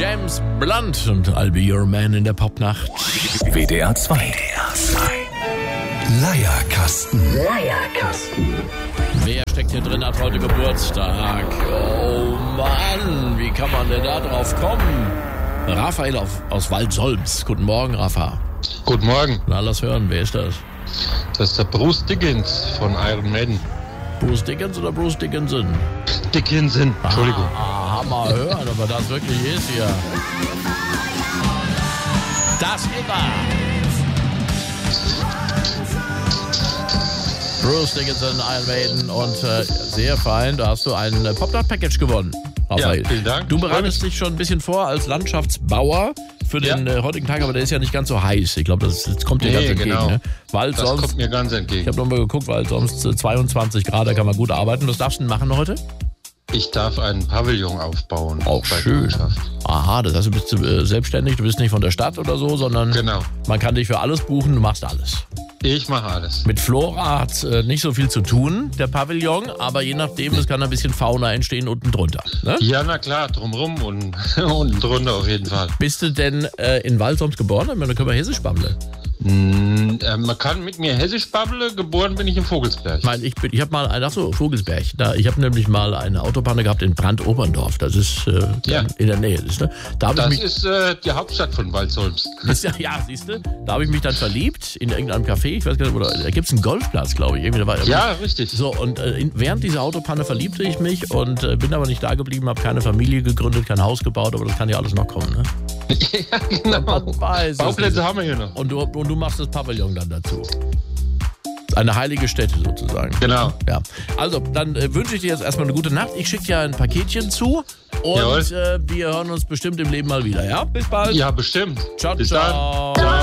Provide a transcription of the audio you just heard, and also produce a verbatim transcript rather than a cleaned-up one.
James Blunt und I'll Be Your Man in der Popnacht. W D R zwei. Leierkasten. Leierkasten. Wer steckt hier drin, hat heute Geburtstag? Oh Mann, wie kann man denn da drauf kommen? Raphael auf, aus Waldsolms. Guten Morgen, Rafa. Guten Morgen. Na, lass hören, wer ist das? Das ist der Bruce Dickinson von Iron Maiden. Bruce Dickens oder Bruce Dickinson? Dickinson, Entschuldigung. Ah, Hammer hören, aber das wirklich ist hier. Das immer. Bruce Dickinson, Iron Maiden und äh, sehr fein, da hast du ein äh, Popnacht-Package gewonnen. Raphael. Ja, vielen Dank. Du bereitest dich schon ein bisschen vor als Landschaftsbauer für den Ja. äh, heutigen Tag, aber der ist ja nicht ganz so heiß. Ich glaube, das, das kommt dir Nee, ganz entgegen. genau. Ne? Weil Das sonst, kommt mir ganz ich entgegen. habe nochmal geguckt, weil sonst äh, zweiundzwanzig Grad, da kann man gut arbeiten. Was darfst du denn machen heute? Ich darf einen Pavillon aufbauen. Auch bei der schön. Mannschaft. Aha, das heißt, du bist äh, selbstständig, du bist nicht von der Stadt oder so, sondern Genau. man kann dich für alles buchen, du machst alles. Ich mache alles. Mit Flora hat äh, nicht so viel zu tun, der Pavillon, aber je nachdem, es kann ein bisschen Fauna entstehen unten drunter. Ne? Ja, na klar, drumrum und unten drunter auf jeden Fall. Bist du denn äh, in Waldsolms geboren? Dann können wir Hessisch babbeln. Mm, äh, man kann mit mir hessisch babbeln, geboren bin ich in Vogelsberg. Ich meine, ich, bin- ich habe mal, ein- ach so, Vogelsberg, da, ich habe nämlich mal eine Autopanne gehabt in Brandoberndorf, das ist äh, Ja. in der Nähe. Ist, ne? Da habe ich Das mich, ist äh, die Hauptstadt von Waldsolms. ist, ja, ja, siehst du, da habe ich mich dann verliebt in irgendeinem Café, ich weiß gar nicht, oder da gibt es einen Golfplatz, glaube ich. Irgendwie, da war, Ja, richtig. So, und äh, in, während dieser Autopanne verliebte ich mich und äh, bin aber nicht da geblieben, habe keine Familie gegründet, kein Haus gebaut, aber das kann ja alles noch kommen, ne? Ja, genau. Man weiß es Bauplätze nicht. haben wir hier noch. Und du, und du machst das Pavillon dann dazu. Eine heilige Stätte sozusagen. Genau. Ja. Also, dann äh, wünsche ich dir jetzt erstmal eine gute Nacht. Ich schicke dir ein Paketchen zu und Jawohl. äh, wir hören uns bestimmt im Leben mal wieder, ja? Bis bald. Ja, bestimmt. Ciao, Bis ciao. dann. Ciao.